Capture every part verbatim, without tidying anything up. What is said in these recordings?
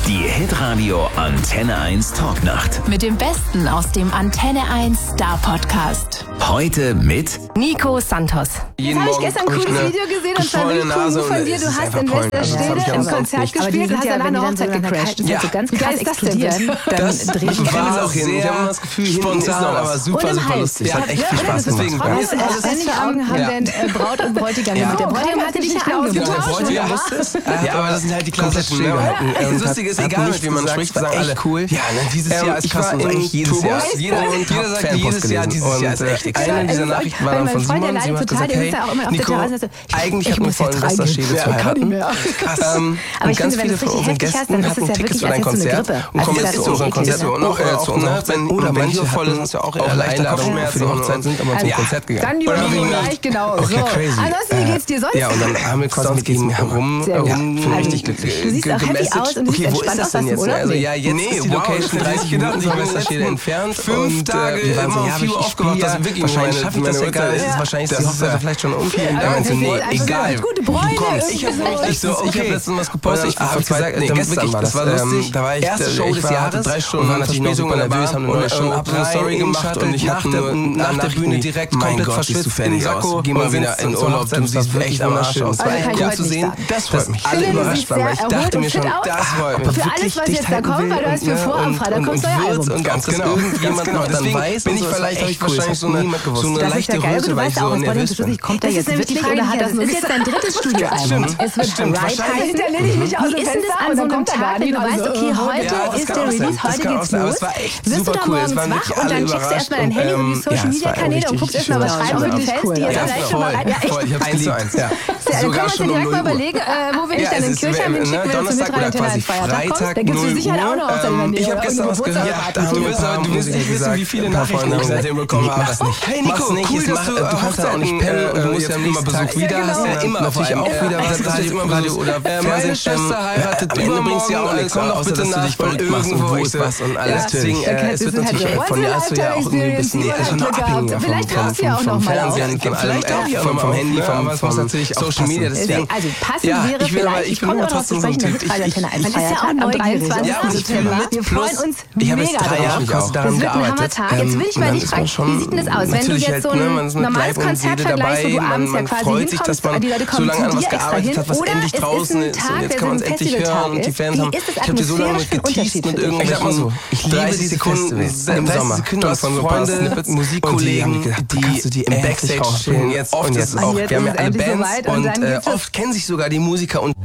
Die Hitradio Antenne eins Talknacht. Mit dem Besten aus dem Antenne eins Star Podcast. Heute mit Nico Santos. Jeden Jetzt habe ich Morgen gestern ein cooles Video gesehen und zwar richtig cool von dir. Du hast in Westerstede im Konzert gespielt und hast dann eine Hochzeit gecrashed. Ja, so ganz krass explodieren, dann drehe ich war mich auch hin. Ich habe das Gefühl, hinten ist noch, aber super, super lustig. Ja, Hat echt viel Spaß gemacht. Deswegen, bei mir ist alles Was für Augen haben Ja. denn äh, Braut und Bräutigam Ja. mit? Der Bräutigam hatte dich ja angeboten. Ja, ja, aber das sind halt die klassischen. Ne? Das Lustige ist, egal mit wem man spricht, sagen alle cool. Ja, ne, dieses Jahr ist krass. Eigentlich jedes Jahr. Jeder, jeder sagt jedes Jahr, dieses Jahr ist echt extrem. Eine dieser Nachrichten war dann von Simon. Sie hat gesagt, hey, Nico, eigentlich hat man vor in Westerstede zu heiraten. Krass. Aber ich finde, wenn du es richtig heftig hast, dann ist es ja wirklich als jetzt so eine Grippe. Und kommen jetzt zu unserem Konzert und auch zu unserer Hochzeit. Oder wenn hier voll ist, ist ja auch eher leichter Kopfschmerzen für die Hochzeit sind, aber zum Konzert gegangen. Dann die Oliven gleich, genau. Okay, crazy. Ansonsten, wie geht's dir sonst? Ja, und dann haben wir quasi mit ihm herum, herum richtig glücklich. Du siehst auch happy aus und du siehst entspannt aus, denn jetzt? oder? Also ja, jetzt Nee, ist die wow, Location dreißig Minuten von Westerstede entfernt. Fünf und, Tage äh, wir waren so, immer ja, um vier Uhr ich aufgewacht, spiele das ja ist wirklich wahrscheinlich meine- schaffe ich das meine ja gar nicht. Uhrzeit. Ist wahrscheinlich ist die Das Hochzeit ist, äh, vielleicht schon um. Ja, Da meinte sie, nee, also, egal. gute Bräune. Du kommst. Ich habe Ich so, ich habe letztens was gepostet. Ich habe gesagt, nee, dann gestern wirklich, war das. das war lustig. Da war ich Erste ich Show war- des hatte Jahres drei Stunden und war natürlich Verspätung super in der Bahn, nervös, haben eine neue Show und hab eine Story gemacht und ich habe nur nach der Bühne direkt komplett verschwitzt im Sakko. Geh mal wieder in Urlaub, du siehst echt am Arsch aus. Also kann ich Cool heute zu nicht sehen, sagen. das freut mich. Alle Alle überrascht überrascht waren, weil ich dachte mir schon, das freut mich. Für alles, was jetzt da kommt, weil du hast für Vorabfrei, da kommt neuer Album. Und ganz genau. Irgendjemand noch dann Deswegen weiß, bin bin ich ich vielleicht- vielleicht, hab habe ich ich wahrscheinlich so eine, so eine Das ist ja leichte geil, aber Röte, du weil ich weißt so auch, was nervös Freunde, bin. kommt da Das jetzt ist nämlich wirklich die Frage, oder hat die das ich nur hatte. ist jetzt sein drittes Studioalbum? Es wird Stimmt, Right wahrscheinlich heißen. hinterlehne ich mich aus Wie dem ist denn Fenster das an und so dann einem kommt er gar Tag, wenn nicht. du weißt, Also, okay, äh, heute ja, das ist kann der auch sein. Release, Das heute kann auch geht's sein. Aber los. es war echt Wirst du super da cool. Es morgens waren wach wirklich und alle dann checkst du erstmal dein Handy und die überrascht. Social Ähm, Media ja, es war Kanäle und richtig guckst erstmal, was schön. schreiben die Ja, Fans, cool. die jetzt Ja, vielleicht voll, schon mal rein. Ja, echt. voll. Ich hab's Eins zu geliebt. eins. Ja. Ja, können Sogar wir uns schon ja um direkt mal null Uhr. überlegen, äh, wo wir dich Ja, dann es in ist, Kirchheim äh, hinschicken, ne, wenn du zum Donnerstag oder Mitteilantenne quasi als Feiertag kommst. Freitag Da gibt es null mit Sicherheit auch noch Uhr. Hochzeit in der Ähm, Nähe. ich hab oder gestern was irgendeine gehört. Geburtstagsparty. Da haben Du wir wirst ein paar aber- du wirst Musiker nicht wissen, gesagt, wie viele ein paar Nachrichten Freunde ich haben gesagt, seitdem bekommen nee, habe. mach's nicht. Hey Mach's Nico, nicht, cool, jetzt dass mach- du du kannst ja auch nicht pennen und du musst ja immer Besuch wieder genau. hast. Ja, immer natürlich auch wieder was Radio, Radio oder Fernsehen. Meine Schwester heiratet Am Ende bringst du ja auch übermorgen, nichts, komm doch außer bitte dass du nach dich verrückt von machst und wo irgendwo. ist was und alles. Ja, Deswegen, natürlich. äh, es wird Das ist natürlich halt von dir hast du ja auch irgendwie ein bisschen Once in a ist schon noch Lifetime abhängiger vom, Vielleicht vom, tauchst du ja auch vom noch mal Fernsehen, auf. von Vielleicht allem, tauchst du äh, auch vom, noch vom mal Handy, auf, vom, aber es vom muss natürlich auch Social Media. passen. Deswegen, Also passend ja, wäre ich bin aber, vielleicht, ich bin komme aber darauf zu trotzdem so ein sprechen, Typ. der Mitteilantenne ein Man ist ja auch Feiertag am neugierig. dreiundzwanzigsten Ja, ich bin September. mit. Wir Plus, freuen uns ich habe jetzt mega drei Jahre drauf. daran Das wird ein gearbeitet. Hammertag. Jetzt will ich mal Ähm, dich und dann fragen, ist man wie sieht denn das aus? Wenn du natürlich jetzt so halt, ne, man ein ist mit normales Leib und Konzert Seele vergleichst, wo du dabei, abends ja man quasi freut sich, dass hinkommst, man die Leute so kommen lange zu an was dir extra gearbeitet hin, hat, was oder endlich es ist draußen ein ist Tag, und jetzt der kann so man ein es endlich Festivaltag hören und die ist. Fans Wie haben, ist das ich habe dir so lange mit atmosphärisch geteased mit unterschiedlich? irgendwelchen Ich sag mal so, ich liebe diese Kunden, dreißig Sekunden von so ein paar Snippets, Musikkollegen, die im Backstage stehen, jetzt oft ist es auch, wir haben ja alle Bands und äh, oft kennen sich sogar die Musiker und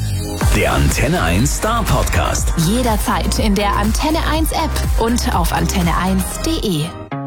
der Antenne eins Star Podcast. Jederzeit in der Antenne eins App und auf antenne eins punkt de.